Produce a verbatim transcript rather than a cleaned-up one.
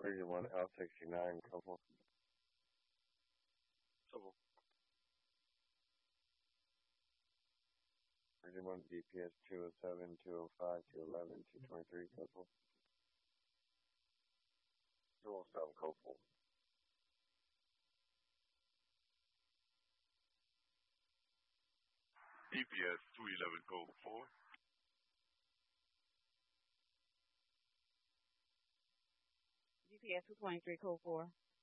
thirty-one L sixty-nine, couple. Couple. thirty-one D P S two oh seven, two oh five, two eleven, two twenty-three, couple. two oh seven, couple. D P S two eleven, code four. D P S two twenty-three, code four.